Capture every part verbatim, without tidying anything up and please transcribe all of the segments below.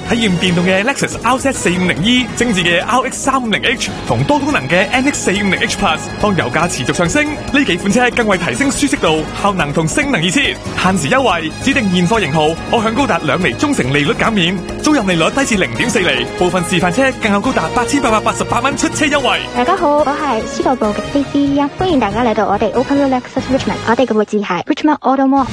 體驗電動嘅 Lexus R Z 四五零 E、精緻嘅 R X 三五零 H 同多功能嘅 N X 四五零 H Plus。當油價持續上升，呢幾款車更為提升舒適度、效能同性能而設。限時優惠，指定現貨型號可享高達兩厘中成利率減免，租賃利率低至零點四厘，部分示範車更有高達八千八百八十八蚊出車優惠。 大家好，我係司徒部嘅 C C 啊，歡迎大家嚟到我哋 Open Road Lexus Richmond， 我哋嘅位置係 Richmond Auto Mall。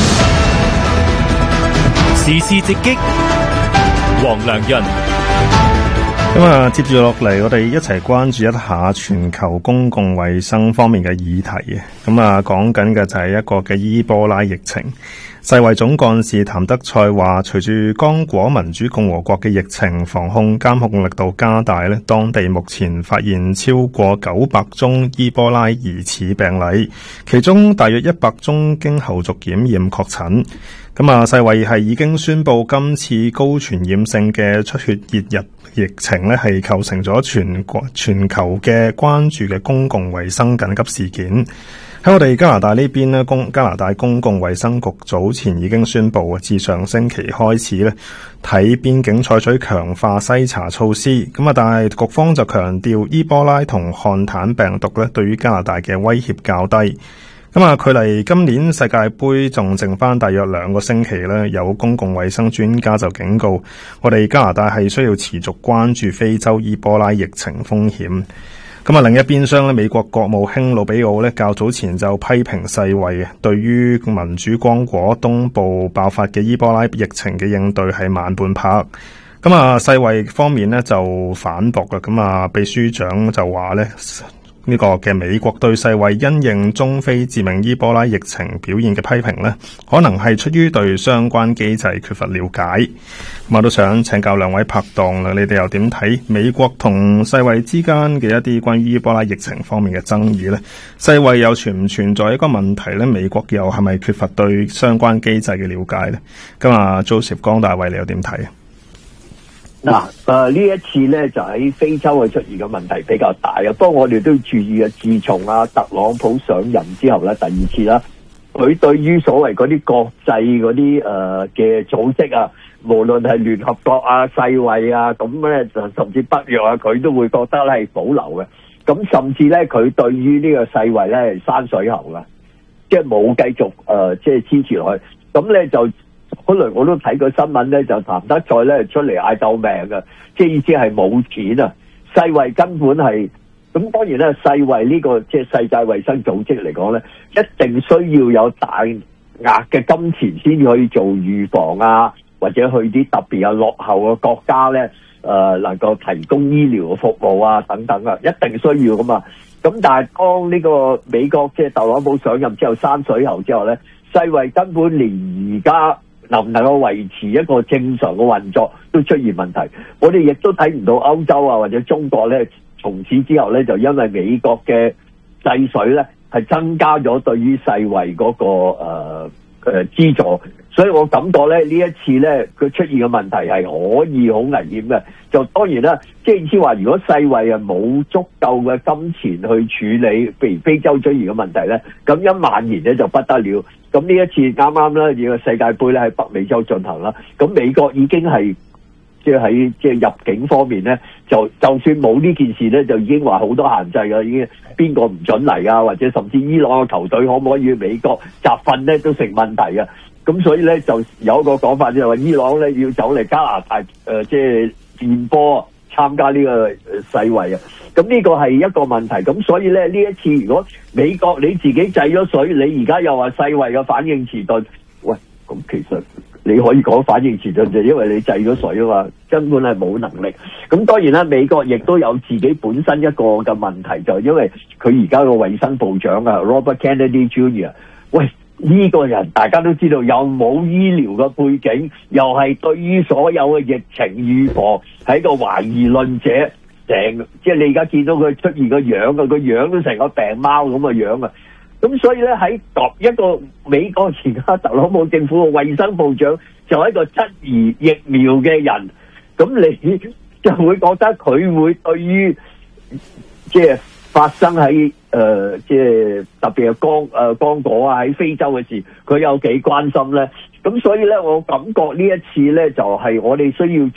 時事直擊，黃良潤。 咁啊，接住落嚟，我哋一齊關注一下全球公共衛生方面嘅議題嘅。咁啊，講緊嘅就係一個嘅伊波拉疫情。世衛總幹事譚德塞話，隨住剛果民主共和國嘅疫情防控監控力度加大咧，當地目前發現超過九百宗伊波拉疑似病例，其中大約一百宗經後續檢驗確診。咁啊，世衛係已經宣布今次高傳染性嘅出血熱日疫情咧，係構成咗全國全球嘅關注嘅公共衛生緊急事件。喺我哋加拿大呢邊咧，公加拿大公共衛生局早前已經宣布，自上星期開始咧，喺邊境採取強化篩查措施。咁啊，但係局方就強調，伊波拉同漢坦病毒咧，對於加拿大嘅威脅較低。咁啊，距離今年世界盃仲剩翻大約兩個星期咧，有公共衛生專家就警告，我哋加拿大係需要持續關注非洲伊波拉疫情風險。咁啊，另一邊廂咧，美國國務卿魯比奧咧較早前就批評世衛對於民主剛果東部爆發嘅伊波拉疫情嘅應對係慢半拍。咁啊，世衛方面咧就反駁嘅，咁啊，秘書長就話咧，呢個嘅美國對世衛因應中非致命伊波拉疫情表現嘅批評呢，可能係出於對相關機制缺乏了解。咁我都想請教兩位拍檔啦，你哋又點睇美國同世衛之間嘅一啲關於伊波拉疫情方面嘅爭議呢？世衛又存唔存在一個問題呢？美國又係咪缺乏對相關機制嘅了解呢？咁啊 Joseph 江大衛，你又點睇啊？ 嗱，誒呢一次咧就喺非洲嘅出現嘅問題比較大啊，不過我哋都要注意啊，自從啊特朗普上任之後咧，第二次啦，佢對於所謂嗰啲國際嗰啲誒嘅組織啊，無論係聯合國啊、世衛啊，咁咧就甚至北約啊，佢都會覺得咧係保留嘅。咁甚至咧，佢對於呢個世衛咧係閂水喉嘅，即係冇繼續誒即係支持落去。咁咧就。本來我都睇過新聞咧，就譚德塞咧出嚟嗌救命嘅，即係意思係冇錢啊！世衛根本係咁，當然咧，世衛呢個即係世界衛生組織嚟講咧，一定需要有大額嘅金錢先可以做預防啊，或者去啲特別有落後嘅國家咧，誒、呃、能夠提供醫療嘅服務啊等等啊，一定需要噶嘛。咁但係當呢個美國即係特朗普上任之後閂水喉之後咧，世衛根本連而家能唔能夠維持一個正常嘅運作都出現問題，我哋亦都睇唔到歐洲啊或者中國咧，從此之後咧就因為美國嘅制水咧係增加咗對於世衛嗰、那個誒誒資助，所以我感覺咧呢一次咧佢出現嘅問題係可以好危險嘅。就當然啦，即係意思話如果世衛啊冇足夠嘅金錢去處理，譬如非洲出現嘅問題咧，咁一蔓延咧就不得了。咁呢一次啱啱咧，呢個世界盃咧喺北美洲進行啦。咁美國已經係即係喺即係入境方面咧，就就算冇呢件事咧，就已經話好多限制㗎，已經邊個唔准嚟啊，或者甚至伊朗嘅球隊可唔可以去美國集訓咧，都成問題嘅。咁所以咧就有一個講法就係話，伊朗咧要走嚟加拿大誒，即係練波參加呢個世衛啊。咁呢個係一個問題，咁所以咧呢一次如果美國你自己制咗水，你而家又話世衛嘅反應遲鈍，喂，咁其實你可以講反應遲鈍就因為你制咗水啊嘛，根本係冇能力。咁當然啦，美國亦都有自己本身一個嘅問題，就係因為佢而家個衛生部長啊 Robert Kennedy Junior 喂，呢個人大家都知道又冇醫療嘅背景，又係對於所有嘅疫情預防係個懷疑論者。成即係你而家見到佢出現個樣啊，個樣都成個病貓咁嘅樣啊！咁所以咧喺一個美國而家特朗普政府嘅衛生部長就係一個質疑疫苗嘅人，咁你就會覺得佢會對於即係發生喺誒即係特別係剛誒剛果啊喺非洲嘅事，佢有幾關心咧？咁所以咧，我感覺呢一次咧就係我哋需要